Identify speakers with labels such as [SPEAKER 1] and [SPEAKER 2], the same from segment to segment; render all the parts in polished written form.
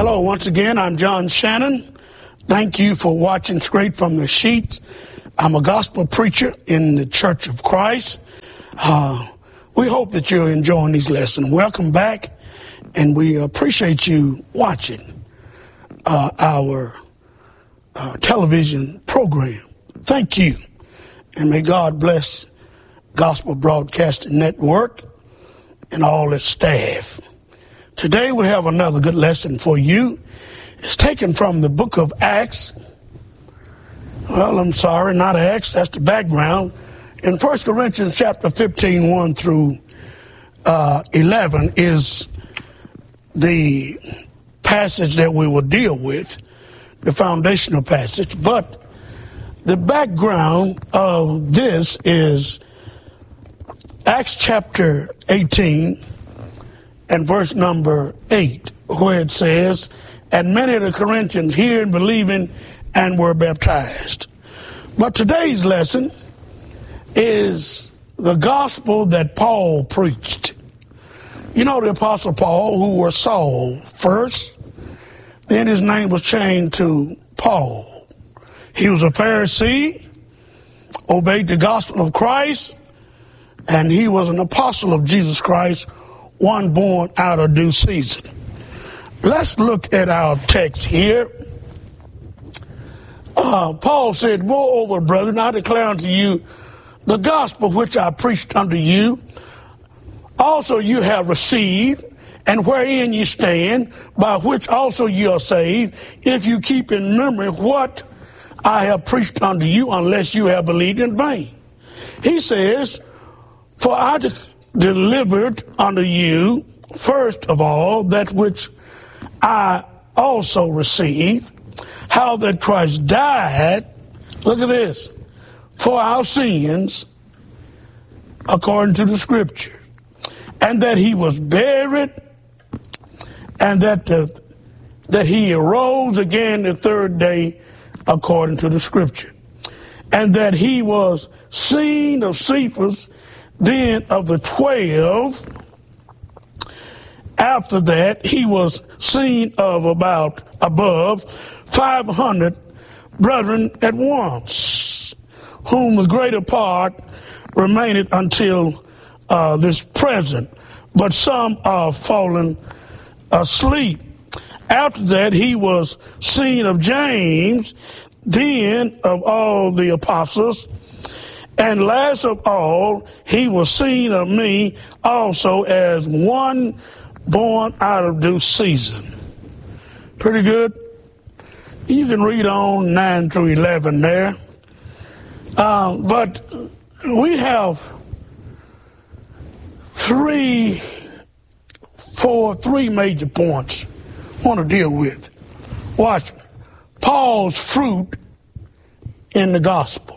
[SPEAKER 1] Hello, once again, I'm John Shannon. Thank you for watching Straight from the Sheets. I'm a gospel preacher in the Church of Christ. We hope that you're enjoying these lessons. Welcome back, and we appreciate you watching our television program. Thank you, and may God bless Gospel Broadcasting Network and all its staff. Today we have another good lesson for you. It's taken from the book of Acts. Well, I'm sorry, not Acts, that's the background. In 1 Corinthians chapter 15, 1 through 11 is the passage that we will deal with, the foundational passage. But the background of this is Acts chapter 18 and verse number 8, where it says, "And many of the Corinthians hearing, believing, and were baptized." But today's lesson is the gospel that Paul preached. You know the Apostle Paul, who was Saul first, then his name was changed to Paul. He was a Pharisee, obeyed the gospel of Christ, and he was an apostle of Jesus Christ, one born out of due season. Let's look at our text here. Paul said, "Moreover, brethren, I declare unto you the gospel which I preached unto you, also you have received, and wherein you stand, by which also you are saved, if you keep in memory what I have preached unto you, unless you have believed in vain." He says, "For I delivered unto you, first of all, that which I also received, how that Christ died," look at this, "for our sins, according to the Scripture, and that he was buried, and that he arose again the third day, according to the Scripture, and that he was seen of Cephas, then of the 12. After that, he was seen of above 500 brethren at once, whom the greater part remaineth until this present, but some are fallen asleep. After that, he was seen of James, then of all the apostles, and last of all, he was seen of me also, as one born out of due season." Pretty good. You can read on 9 through 11 there. But we have three major points I want to deal with. Watch. Paul's fruit in the gospel.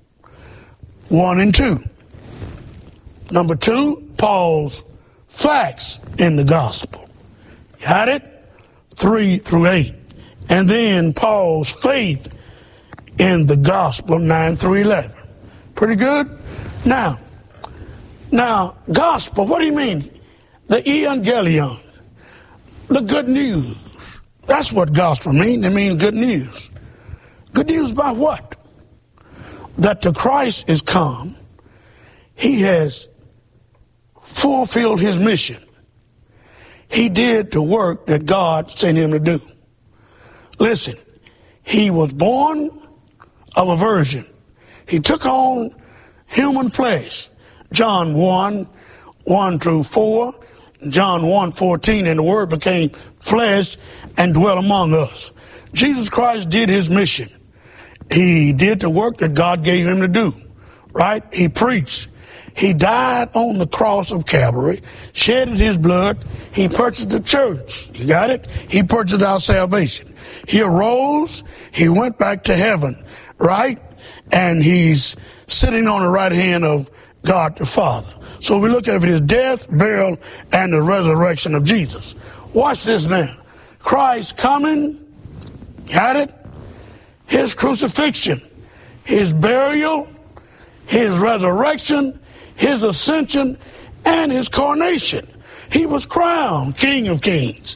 [SPEAKER 1] 1 and 2. Number 2, Paul's facts in the gospel. Got it? 3 through 8. And then Paul's faith in the gospel, 9 through 11. Pretty good? Now, gospel, what do you mean? The evangelion, the good news. That's what gospel means. It means good news. Good news about what? That the Christ is come. He has fulfilled his mission. He did the work that God sent him to do. Listen, he was born of a virgin. He took on human flesh. John 1, 1 through 4, John 1:14, and the word became flesh and dwelt among us. Jesus Christ did his mission. He did the work that God gave him to do, right? He preached. He died on the cross of Calvary, shedded his blood. He purchased the church. You got it? He purchased our salvation. He arose. He went back to heaven, right? And he's sitting on the right hand of God the Father. So we look at his death, burial, and the resurrection of Jesus. Watch this now. Christ coming, got it? His crucifixion, his burial, his resurrection, his ascension, and his coronation. He was crowned King of Kings,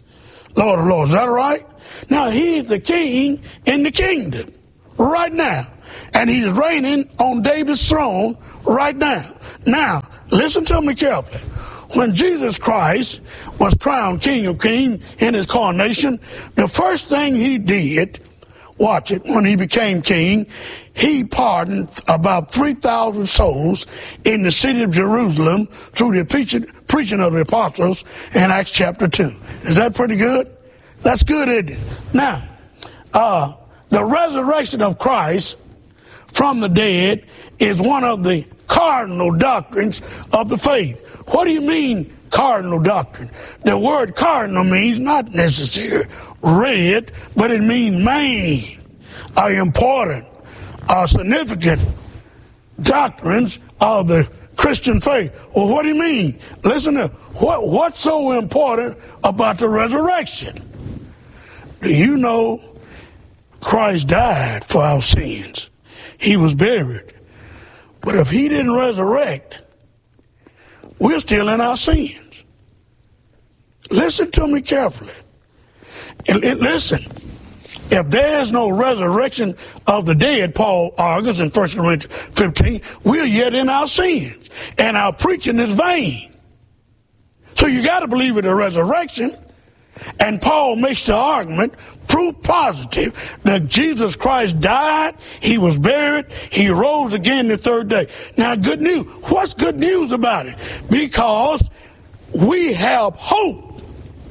[SPEAKER 1] Lord of Lords. Is that right? Now, he's the king in the kingdom right now. And he's reigning on David's throne right now. Now, listen to me carefully. When Jesus Christ was crowned King of Kings in his coronation, the first thing he did, watch it, when he became king, he pardoned about 3,000 souls in the city of Jerusalem through the preaching of the apostles in Acts chapter 2. Is that pretty good? That's good, isn't it? Now, the resurrection of Christ from the dead is one of the cardinal doctrines of the faith. What do you mean, cardinal doctrine? The word cardinal means not necessarily red, but it means main, important, significant doctrines of the Christian faith. Well, what do you mean? Listen to what's so important about the resurrection? Do you know Christ died for our sins? He was buried. But if he didn't resurrect, we're still in our sins. Listen to me carefully. Listen, if there's no resurrection of the dead, Paul argues in 1 Corinthians 15, we're yet in our sins, and our preaching is vain. So you got to believe in the resurrection. And Paul makes the argument, proof positive, that Jesus Christ died, he was buried, he rose again the third day. Now, good news. What's good news about it? Because we have hope.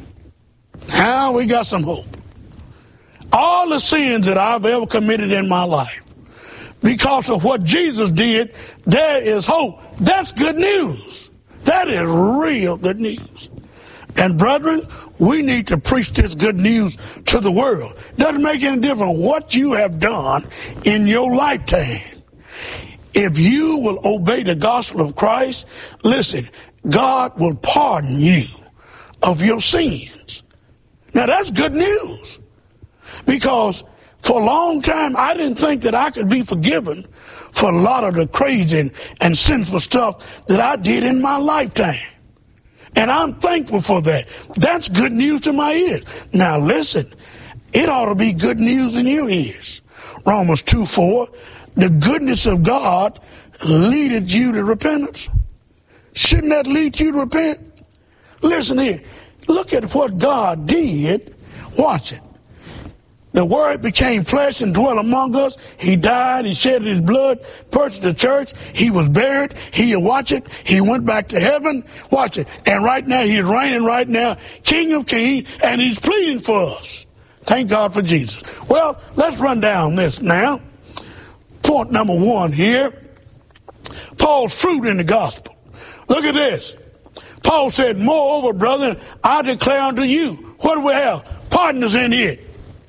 [SPEAKER 1] Now we got some hope. All the sins that I've ever committed in my life, because of what Jesus did, there is hope. That's good news. That is real good news. And brethren, we need to preach this good news to the world. Doesn't make any difference what you have done in your lifetime. If you will obey the gospel of Christ, listen, God will pardon you of your sins. Now that's good news. Because for a long time, I didn't think that I could be forgiven for a lot of the crazy and sinful stuff that I did in my lifetime. And I'm thankful for that. That's good news to my ears. Now listen, it ought to be good news in your ears. Romans 2:4, the goodness of God leadeth you to repentance. Shouldn't that lead you to repent? Listen here, look at what God did. Watch it. The Word became flesh and dwelt among us. He died. He shed his blood, purchased the church. He was buried. Watch it. He went back to heaven. Watch it. And right now, he's reigning right now, King of Kings, and he's pleading for us. Thank God for Jesus. Well, let's run down this now. Point number 1 here. Paul's fruit in the gospel. Look at this. Paul said, moreover, brethren, I declare unto you. What do we have? Partners in it.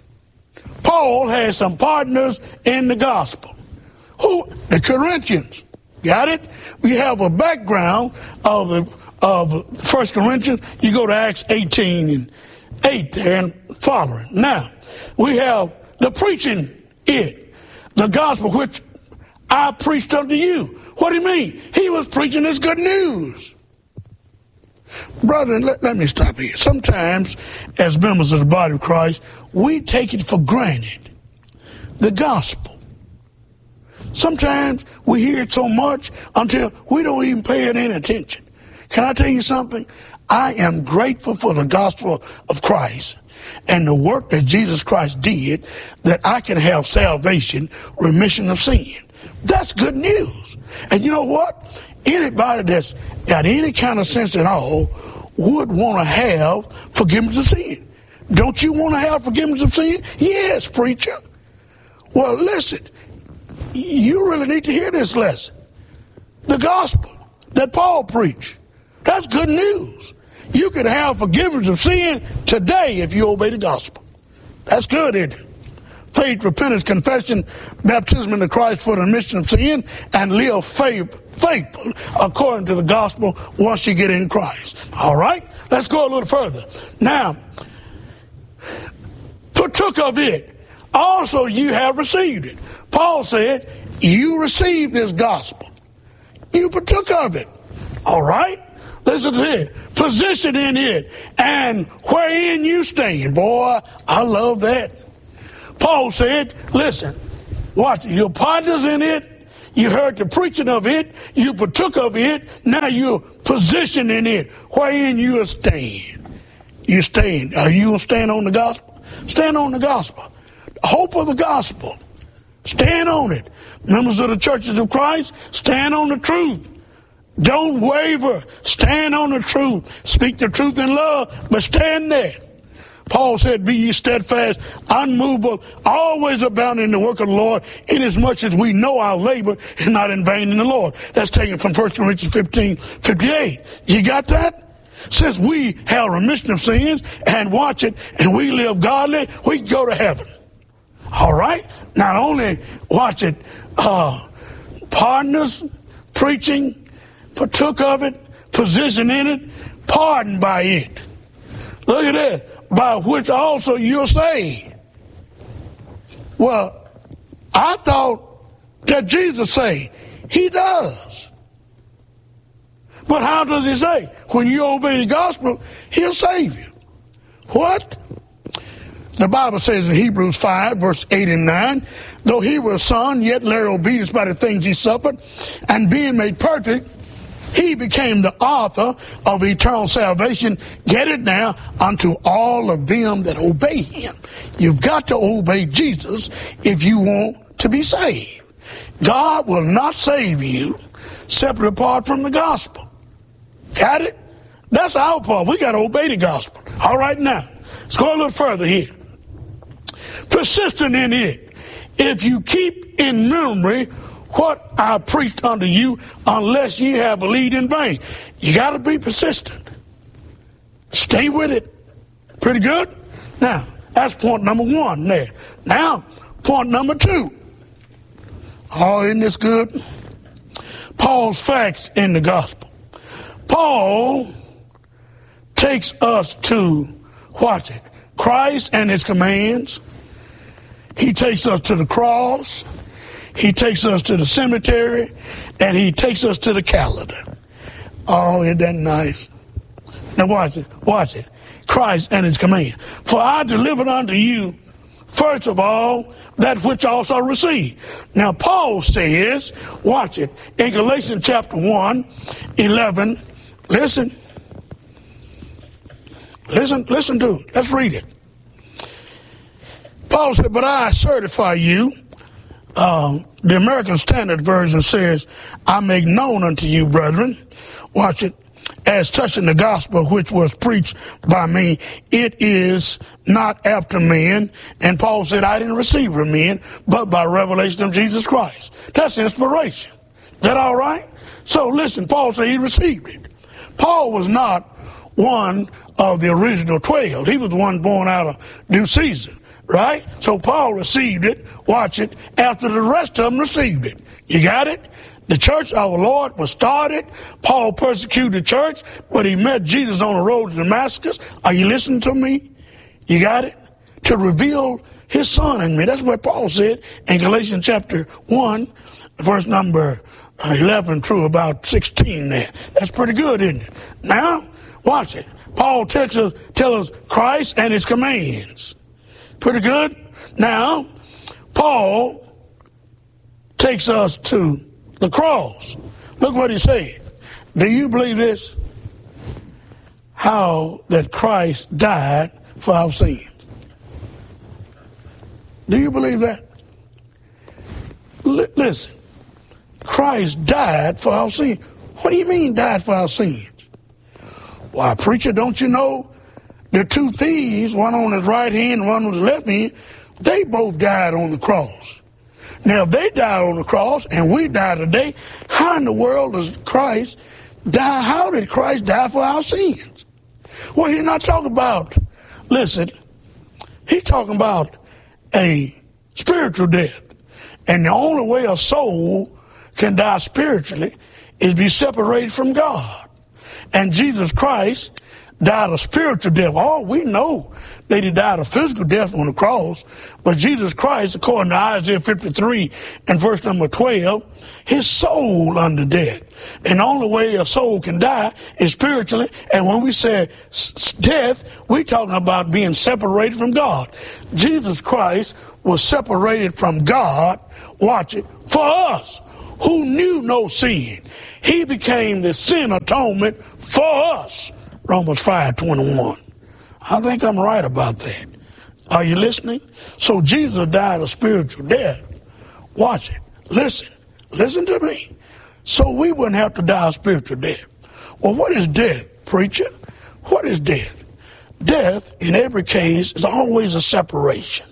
[SPEAKER 1] Paul has some partners in the gospel. Who? The Corinthians. Got it? We have a background of 1 Corinthians. You go to Acts 18 and 8 there and following. Now, we have the preaching it. The gospel which I preached unto you. What do you mean? He was preaching this good news. Brother, let me stop here. Sometimes, as members of the body of Christ, we take it for granted. The gospel. Sometimes we hear it so much until we don't even pay it any attention. Can I tell you something? I am grateful for the gospel of Christ and the work that Jesus Christ did, that I can have salvation, remission of sin. That's good news. And you know what? Anybody that's got any kind of sense at all would want to have forgiveness of sin. Don't you want to have forgiveness of sin? Yes, preacher. Well, listen, you really need to hear this lesson. The gospel that Paul preached, that's good news. You can have forgiveness of sin today if you obey the gospel. That's good, isn't it? Faith, repentance, confession, baptism into Christ for the remission of sin, and live faithful according to the gospel once you get in Christ. All right? Let's go a little further. Now, partook of it. Also you have received it. Paul said, you received this gospel. You partook of it. All right? Listen to it. Position in it, and wherein you stand. Boy, I love that. Paul said, listen, watch it. Your partners in it. You heard the preaching of it. You partook of it. Now you're positioned in it. Wherein you stand. You stand. Are you going to stand on the gospel? Stand on the gospel. The hope of the gospel. Stand on it. Members of the churches of Christ, stand on the truth. Don't waver. Stand on the truth. Speak the truth in love, but stand there. Paul said, be ye steadfast, unmovable, always abounding in the work of the Lord, inasmuch as we know our labor is not in vain in the Lord. That's taken from 1 Corinthians 15:58. You got that? Since we have remission of sins and watch it, and we live godly, we can go to heaven. All right? Not only watch it, partners, preaching, partook of it, position in it, pardoned by it. Look at that. By which also you're saved. Well, I thought that Jesus said, he does. But how does he say? When you obey the gospel, he'll save you. What? The Bible says in Hebrews 5, verse 8 and 9, though he was a son, yet learned obedience by the things he suffered, and being made perfect, he became the author of eternal salvation. Get it now, unto all of them that obey him. You've got to obey Jesus if you want to be saved. God will not save you separate apart from the gospel. Got it? That's our part. We got to obey the gospel. All right, now, let's go a little further here. Persistent in it. If you keep in memory what I preached unto you, unless ye have believed in vain. You got to be persistent. Stay with it. Pretty good? Now, that's point number one there. Now, point number two. Oh, isn't this good? Paul's facts in the gospel. Paul takes us to, watch it, Christ and his commands. He takes us to the cross. He takes us to the cemetery, and he takes us to the calendar. Oh, isn't that nice? Now watch it. Watch it. Christ and his command. For I delivered unto you, first of all, that which I also received. Now Paul says, watch it, in Galatians chapter 1, 11, listen to it. Let's read it. Paul said, but I certify you, the American Standard Version says, I make known unto you, brethren, watch it, as touching the gospel which was preached by me, it is not after men. And Paul said, I didn't receive it from men, but by revelation of Jesus Christ. That's inspiration. Is that all right? So listen, Paul said he received it. Paul was not one of the original 12. He was the one born out of due season. Right? So Paul received it, watch it, after the rest of them received it. You got it? The church of our Lord was started. Paul persecuted the church, but he met Jesus on the road to Damascus. Are you listening to me? You got it? To reveal his son in me. That's what Paul said in Galatians chapter 1, verse number 11 through about 16 there. That's pretty good, isn't it? Now, watch it. Paul tells us Christ and his commands. Pretty good? Now, Paul takes us to the cross. Look what he said. Do you believe this? How that Christ died for our sins. Do you believe that? Listen. Christ died for our sins. What do you mean died for our sins? Why, preacher, don't you know? The two thieves, one on his right hand and one on his left hand, they both died on the cross. Now, if they died on the cross and we die today, how in the world does Christ die? How did Christ die for our sins? Well, he's not talking about, listen, he's talking about a spiritual death. And the only way a soul can die spiritually is be separated from God. And Jesus Christ died a spiritual death. Oh, we know that he died a physical death on the cross, but Jesus Christ, according to Isaiah 53 and verse number 12, his soul under death. And the only way a soul can die is spiritually. And when we say death, we're talking about being separated from God. Jesus Christ was separated from God, watch it, for us, who knew no sin. He became the sin atonement for us. Romans 5:21. I think I'm right about that. Are you listening? So Jesus died a spiritual death. Watch it. Listen to me. So we wouldn't have to die a spiritual death. Well, what is death, preacher? What is death? Death, in every case, is always a separation.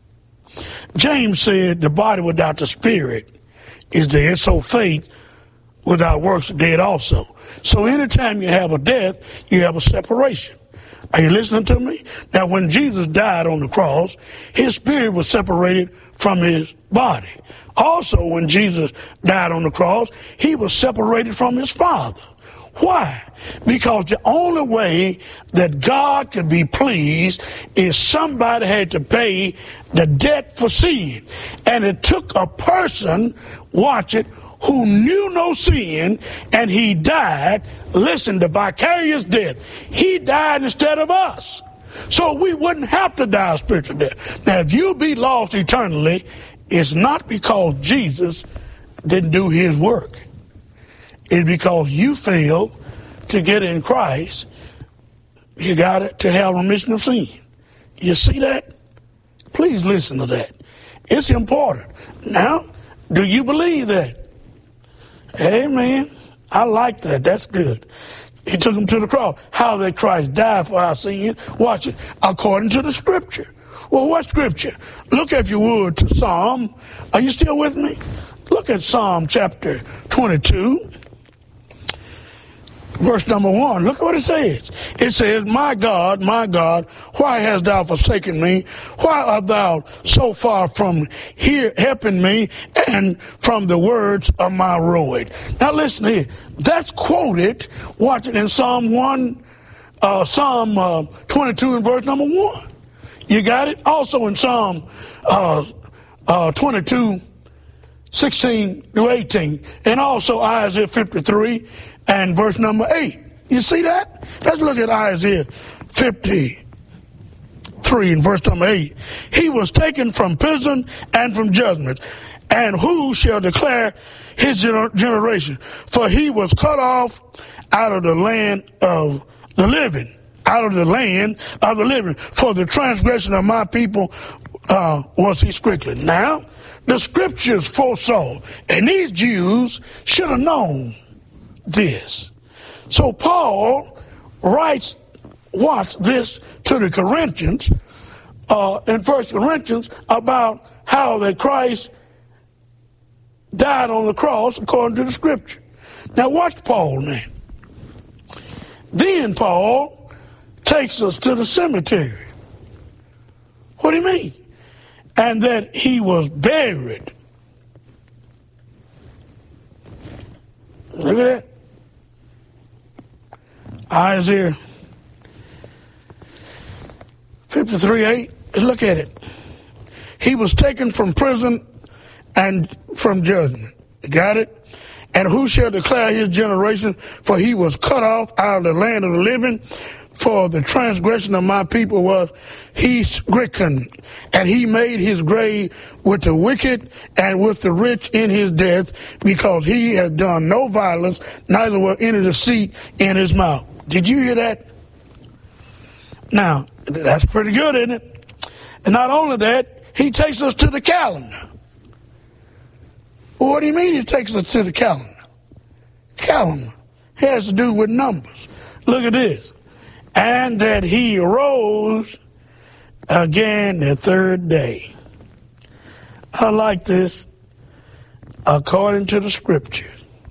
[SPEAKER 1] James said the body without the spirit is dead, so faith without works is dead also. So anytime you have a death, you have a separation. Are you listening to me? Now, when Jesus died on the cross, his spirit was separated from his body. Also, when Jesus died on the cross, he was separated from his Father. Why? Because the only way that God could be pleased is somebody had to pay the debt for sin. And it took a person, watch it, who knew no sin, and he died, listen, the vicarious death. He died instead of us. So we wouldn't have to die a spiritual death. Now, if you be lost eternally, it's not because Jesus didn't do his work. It's because you failed to get in Christ. You got it, to have remission of sin. You see that? Please listen to that. It's important. Now, do you believe that? Amen. I like that. That's good. He took him to the cross. How that Christ died for our sin. Watch it. According to the scripture. Well, what scripture? Look, if you would, to Psalm. Are you still with me? Look at Psalm chapter 22. Verse number 1, look at what it says. It says, my God, why hast thou forsaken me? Why art thou so far from here helping me and from the words of my ruin? Now listen here. That's quoted, watch it, in Psalm 22 and verse number 1. You got it? Also in Psalm 22, 16 through 18. And also Isaiah 53. And verse number 8. You see that? Let's look at Isaiah 53 and verse number 8. He was taken from prison and from judgment. And who shall declare his generation? For he was cut off out of the land of the living. Out of the land of the living. For the transgression of my people was he stricken. Now, the scriptures foresaw. And these Jews should have known this. So Paul writes, watch this, to the Corinthians, in 1 Corinthians, about how that Christ died on the cross according to the scripture. Now watch Paul now. Then Paul takes us to the cemetery. What do you mean? And that he was buried. Look at that. Isaiah 53:8. Look at it. He was taken from prison and from judgment. You got it? And who shall declare his generation? For he was cut off out of the land of the living. For the transgression of my people was he stricken, and he made his grave with the wicked and with the rich in his death, because he has done no violence, neither was any deceit in his mouth. Did you hear that? Now, that's pretty good, isn't it? And not only that, he takes us to the calendar. Well, what do you mean he takes us to the calendar? Calendar has to do with numbers. Look at this. And that he arose again the third day. I like this. According to the scriptures.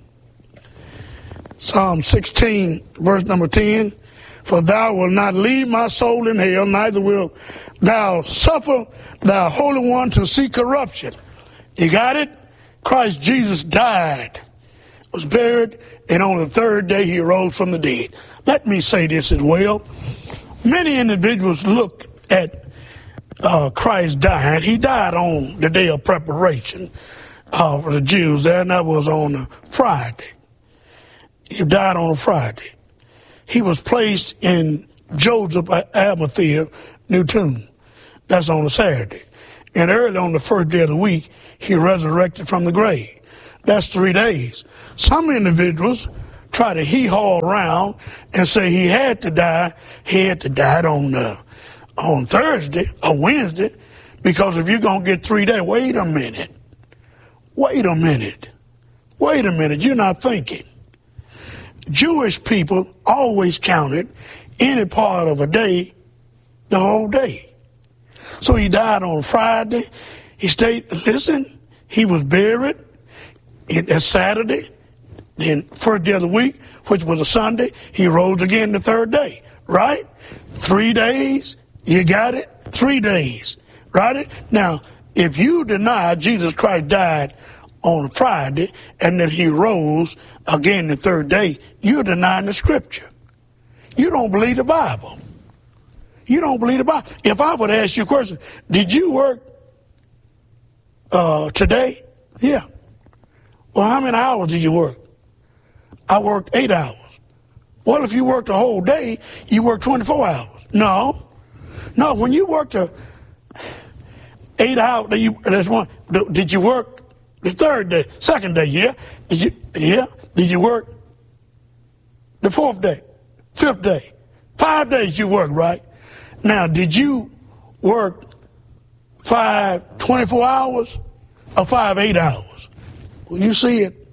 [SPEAKER 1] Psalm 16, verse number 10. For thou wilt not leave my soul in hell, neither wilt thou suffer thy Holy One to see corruption. You got it? Christ Jesus died, was buried, and on the third day he arose from the dead. let me say this as well. Many individuals look at Christ dying. He died on the day of preparation for the Jews there, and that was on a Friday. He died on a Friday. He was placed in Joseph Arimathea new tomb. That's on a Saturday. And early on the first day of the week, he resurrected from the grave. That's 3 days. Some individuals try to hee-haw around and say he had to die. He had to die on Thursday or Wednesday, because if you're going to get 3 days, wait a minute. You're not thinking. Jewish people always counted any part of a day the whole day. So he died on Friday. He was buried at Saturday, then first day of the week, which was a Sunday. He rose again the third day, right? 3 days, you got it? 3 days, right? Now, if you deny Jesus Christ died on Friday and that he rose again the third day, you're denying the scripture. You don't believe the Bible. If I would ask you a question, did you work today? Yeah. Well, how many hours did you work? I worked 8 hours. Well, if you worked a whole day, you worked 24 hours. No, when you worked 8 hours, that's one. Did you work the third day, second day? Yeah. Did you work the fourth day, fifth day? 5 days you worked, right? Now, did you work 5 24 hours or 5 8 hours? Well, you see it.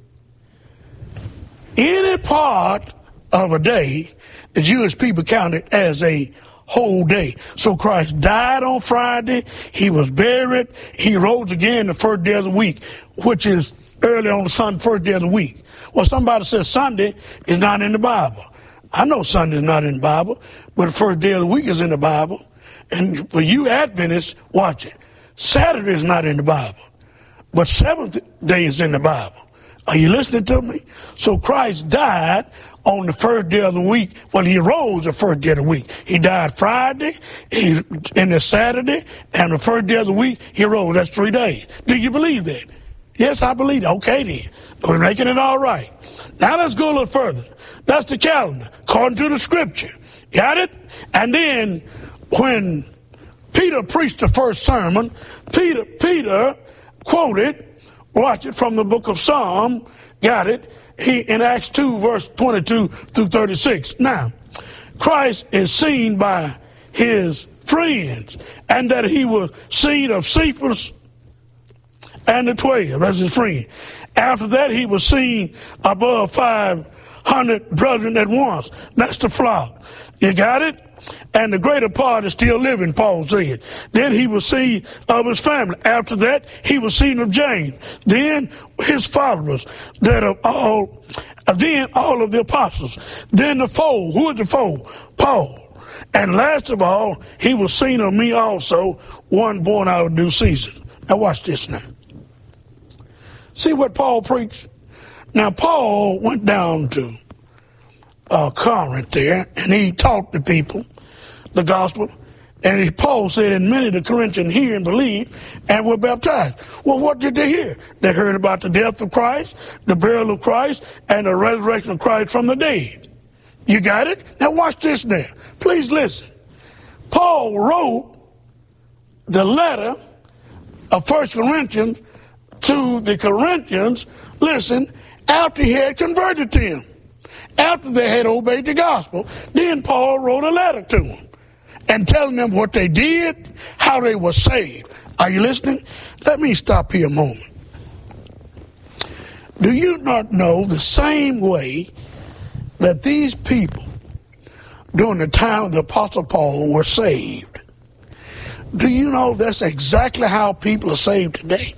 [SPEAKER 1] Any part of a day, the Jewish people counted as a whole day. So Christ died on Friday, he was buried, he rose again the first day of the week, which is early on the Sunday, first day of the week. Well, somebody says Sunday is not in the Bible. I know Sunday is not in the Bible, but the first day of the week is in the Bible. And for you Adventists, watch it. Saturday is not in the Bible, but seventh day is in the Bible. Are you listening to me? So Christ died on the first day of the week. Well, he rose the first day of the week. He died Friday, and the Saturday, and the first day of the week, he rose. That's 3 days. Do you believe that? Yes, I believe it. Okay, then. We're making it all right. Now let's go a little further. That's the calendar, according to the scripture. Got it? And then when Peter preached the first sermon, Peter quoted, watch it, from the book of Psalm, got it? In Acts 2, verse 22 through 36. Now, Christ is seen by his friends, and that he was seen of Cephas and the 12. That's his friend. After that, he was seen above 500 brethren at once. That's the flock. You got it? And the greater part is still living, Paul said. Then he was seen of his family. After that, he was seen of James. Then his followers, then all of the apostles. Then the foe. Who is the foe? Paul. And last of all, he was seen of me also, one born out of due season. Now watch this now. See what Paul preached? Now Paul went down to Corinth there, and he taught the people the gospel. And Paul said, and many of the Corinthians hear and believe and were baptized. Well, what did they hear? They heard about the death of Christ, the burial of Christ, and the resurrection of Christ from the dead. You got it? Now watch this now. Please listen. Paul wrote the letter of 1 Corinthians to the Corinthians, listen, after he had converted to him. After they had obeyed the gospel, then Paul wrote a letter to them and telling them what they did, how they were saved. Are you listening? Let me stop here a moment. Do you not know the same way that these people during the time of the Apostle Paul were saved? Do you know that's exactly how people are saved today?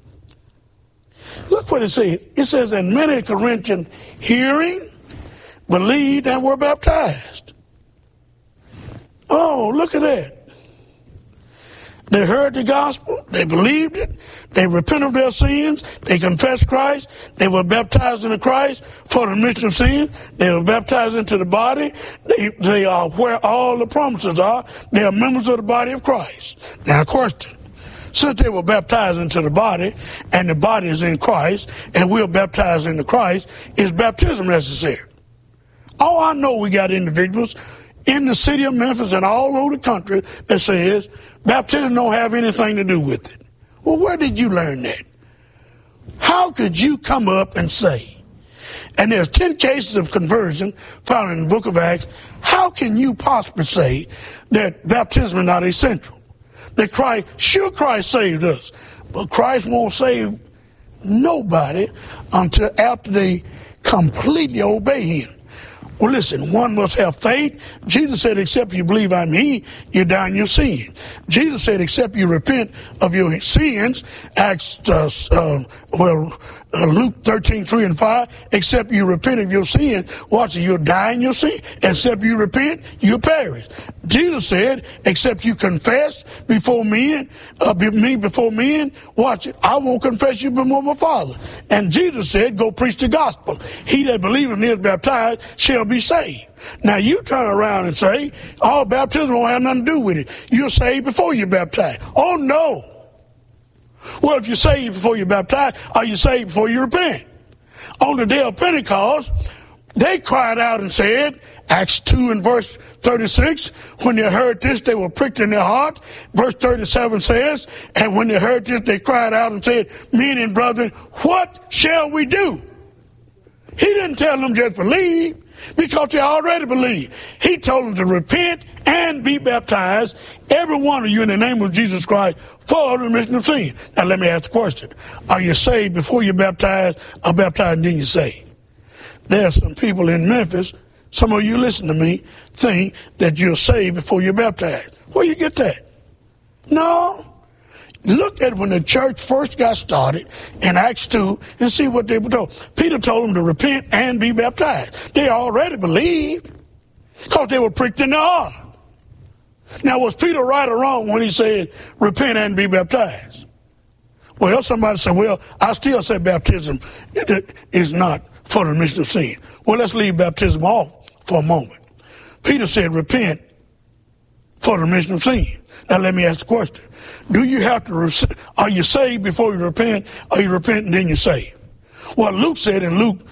[SPEAKER 1] Look what it says. It says, and many Corinthians hearing, believed, and were baptized. Oh, look at that. They heard the gospel, they believed it, they repented of their sins, they confessed Christ, they were baptized into Christ for the remission of sins, they were baptized into the body, they are where all the promises are, they are members of the body of Christ. Now, question, since they were baptized into the body, and the body is in Christ, and we're baptized into Christ, is baptism necessary? Oh, I know we got individuals in the city of Memphis and all over the country that says baptism don't have anything to do with it. Well, where did you learn that? How could you come up and say, and there's 10 cases of conversion found in the book of Acts, how can you possibly say that baptism is not essential? That Christ saved us, but Christ won't save nobody until after they completely obey him. Well, listen, one must have faith. Jesus said, except you believe I'm he, you're down your sin. Jesus said, except you repent of your sins, Luke 13:3 and 5, except you repent of your sin, watch it, you'll die in your sin. Except you repent, you'll perish. Jesus said, except you confess before men, before men, watch it, I won't confess you before my Father. And Jesus said, go preach the gospel. He that believeth and is baptized shall be saved. Now you turn around and say, all baptism won't have nothing to do with it. You're saved before you're baptized. Oh no. Well, if you're saved before you're baptized, are you saved before you repent? On the day of Pentecost, they cried out and said, Acts 2 and verse 36, when they heard this, they were pricked in their heart. Verse 37 says, and when they heard this, they cried out and said, men and brethren, what shall we do? He didn't tell them just believe, because they already believe. He told them to repent and be baptized, every one of you, in the name of Jesus Christ, for the remission of sin. Now let me ask the question. Are you saved before you're baptized, or baptized and then you're saved? There are some people in Memphis, some of you listen to me, think that you're saved before you're baptized. Where you get that? No. Look at when the church first got started in Acts 2 and see what they were told. Peter told them to repent and be baptized. They already believed because they were pricked in the heart. Now, was Peter right or wrong when he said repent and be baptized? Well, somebody said, well, I still say baptism is not for the remission of sin. Well, let's leave baptism off for a moment. Peter said repent for the remission of sin. Now, let me ask the question. Do you have to, are you saved before you repent, or you repent and then you're saved? Well, Luke said in Luke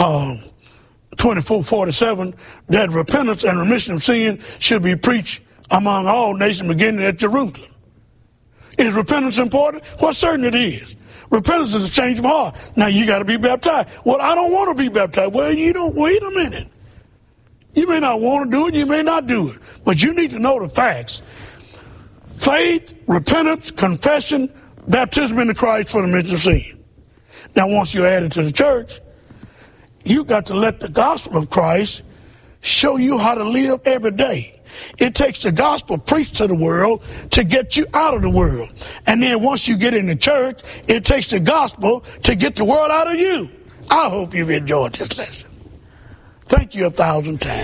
[SPEAKER 1] 24:47 that repentance and remission of sin should be preached among all nations, beginning at Jerusalem. Is repentance important? Well, certainly it is. Repentance is a change of heart. Now, you got to be baptized. Well, I don't want to be baptized. Well, you don't. Wait a minute. You may not want to do it. You may not do it. But you need to know the facts. Faith, repentance, confession, baptism into Christ for the remission of sin. Now, once you're added to the church, you got to let the gospel of Christ show you how to live every day. It takes the gospel preached to the world to get you out of the world. And then once you get in the church, it takes the gospel to get the world out of you. I hope you've enjoyed this lesson. Thank you 1,000 times.